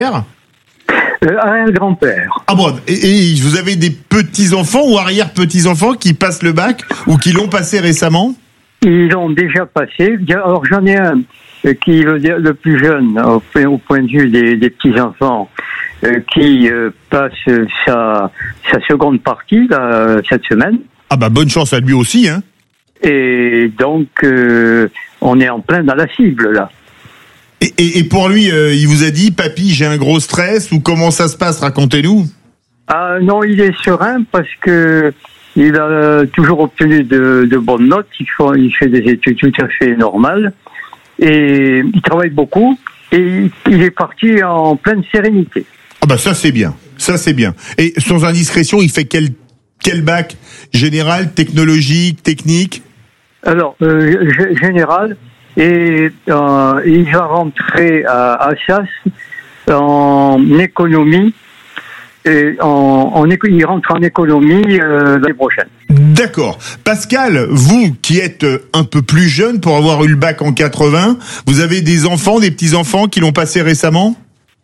Arrière-grand-père. Ah bon, et vous avez des petits-enfants ou arrière-petits-enfants qui passent le bac ou qui l'ont passé récemment? Ils l'ont déjà passé. Alors j'en ai un qui est le plus jeune au point de vue des petits-enfants qui passe sa seconde partie là, cette semaine. Ah bah bonne chance à lui aussi, hein. Et donc on est en plein dans la cible là. Et pour lui, il vous a dit, papy, j'ai un gros stress, ou comment ça se passe? Racontez-nous. Ah non, il est serein parce que il a toujours obtenu de bonnes notes. Il fait des études tout à fait normales et il travaille beaucoup et il est parti en pleine sérénité. Ah bah ça c'est bien, ça c'est bien. Et sans indiscrétion, il fait quel bac? Général, technologique, technique? Alors général. Et il va rentrer à Assas en économie. Et il rentre en économie l'année prochaine. D'accord. Pascal, vous qui êtes un peu plus jeune pour avoir eu le bac en 80, vous avez des enfants, des petits-enfants qui l'ont passé récemment?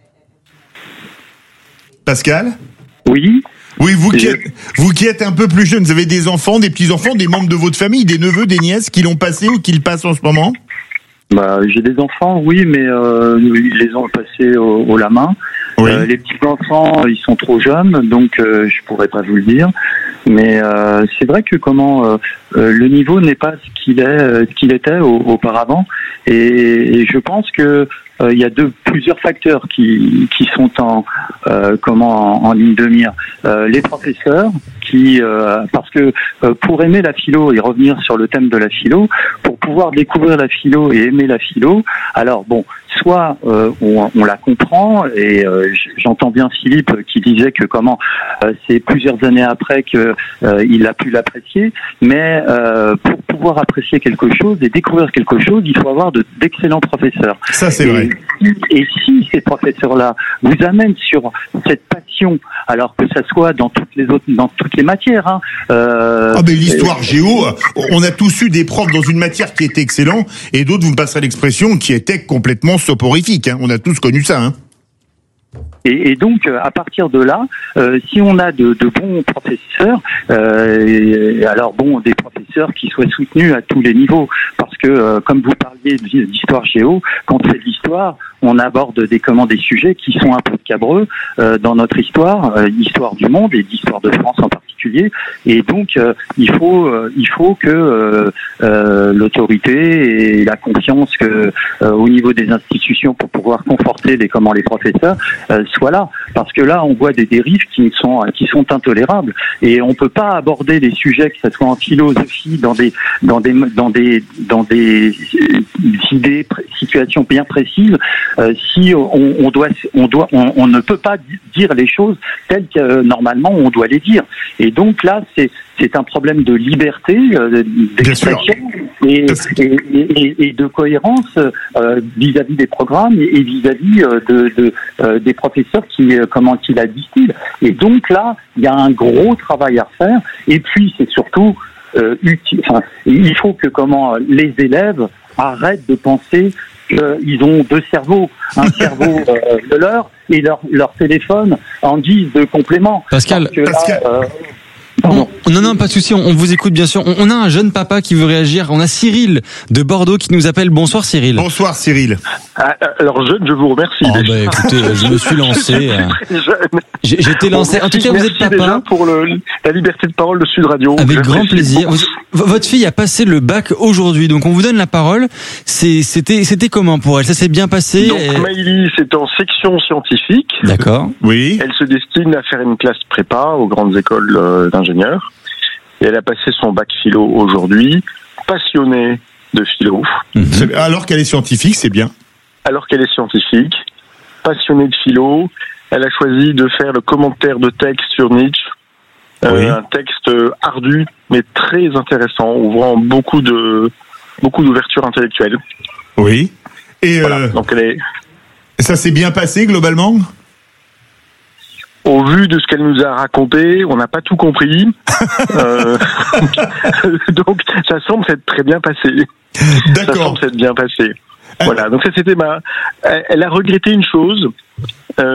Pascal? Oui. Oui, vous qui êtes un peu plus jeune, vous avez des enfants, des petits-enfants, des membres de votre famille, des neveux, des nièces qui l'ont passé ou qui le passent en ce moment? Bah, j'ai des enfants, oui, mais ils les ont passés au la main. Oui. Les petits enfants, ils sont trop jeunes, donc je pourrais pas vous le dire. Mais c'est vrai que le niveau n'est pas ce qu'il était auparavant, et je pense que il y a plusieurs facteurs qui sont en ligne de mire. Les professeurs parce que pour aimer la philo et revenir sur le thème de la philo, pour pouvoir découvrir la philo et aimer la philo, alors bon, soit on la comprend, et j'entends bien Philippe qui disait que c'est plusieurs années après que il a pu l'apprécier, mais pour pouvoir apprécier quelque chose et découvrir quelque chose, il faut avoir d'excellents professeurs. Ça c'est vrai. Et si ces professeurs-là vous amènent sur cette passion, alors que ça soit dans toutes les matières, hein. Mais l'histoire géo, on a tous eu des profs dans une matière qui était excellent, et d'autres, vous me passerez l'expression, qui étaient complètement soporifiques, hein. On a tous connu ça, hein. Et donc, à partir de là, si on a de bons professeurs, alors bon, des professeurs qui soient soutenus à tous les niveaux, parce que comme vous parliez d'histoire géo, quand c'est de l'histoire, on aborde des sujets qui sont un peu cabreux dans notre histoire, l'histoire du monde et l'histoire de France en particulier. Et donc, il faut que l'autorité et la confiance au niveau des institutions pour pouvoir conforter les professeurs soient là, parce que là on voit des dérives qui sont intolérables, et on peut pas aborder des sujets, que ce soit en philosophie, dans des situations bien précises, si on ne peut pas dire les choses telles que normalement on doit les dire. Et donc là c'est un problème de liberté d'expression et de cohérence vis-à-vis des programmes et vis-à-vis des professeurs qui la distillent. Et donc là, il y a un gros travail à faire. Et puis c'est surtout il faut que les élèves arrêtent de penser qu'ils ont deux cerveaux, un cerveau de leur et leur téléphone en guise de complément. Pascal. Non, pas de souci, on vous écoute bien sûr. On a un jeune papa qui veut réagir. On a Cyril de Bordeaux qui nous appelle. Bonsoir Cyril. Bonsoir Cyril. Alors je vous remercie. Écoutez, je me suis lancé. J'étais lancé. En tout cas, vous êtes papa. Déjà pour la liberté de parole de Sud Radio. Avec grand plaisir. Votre fille a passé le bac aujourd'hui, donc on vous donne la parole. C'était comment pour elle? Ça s'est bien passé? Donc Maëlys est en section scientifique. D'accord. Oui. Elle se destine à faire une classe prépa aux grandes écoles d'ingénieurs. Et elle a passé son bac philo aujourd'hui, passionnée de philo. Alors qu'elle est scientifique, c'est bien. Alors qu'elle est scientifique, passionnée de philo, elle a choisi de faire le commentaire de texte sur Nietzsche. Oui. Un texte ardu, mais très intéressant, ouvrant beaucoup d'ouverture intellectuelle. Oui. Et voilà, donc ça s'est bien passé globalement? Au vu de ce qu'elle nous a raconté, on n'a pas tout compris. Donc, ça semble s'être très bien passé. D'accord. Ça semble s'être bien passé. Voilà. Donc ça, c'était elle a regretté une chose.